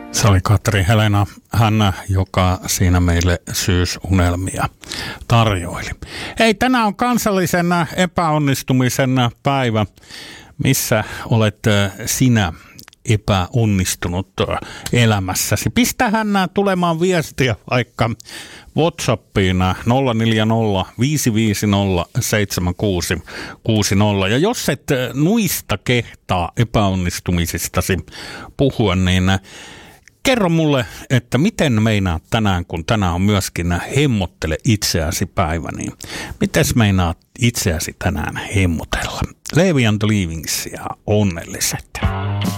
Se oli Katri Helena, hän, joka siinä meille syysunelmia tarjoili. Hei, tänään on kansallisen epäonnistumisen päivä. Missä olet sinä epäonnistunut elämässäsi? Pistähän tulemaan viestiä vaikka WhatsAppiin 040 550 7660. Ja jos et nuista kehtaa epäonnistumisistasi puhua, niin kerro mulle, että miten meinaat tänään, kun tänään on myöskin hemmottele itseäsi päivä, niin mites meinaat itseäsi tänään hemmotella? Levi and the Leavings ja onnelliset.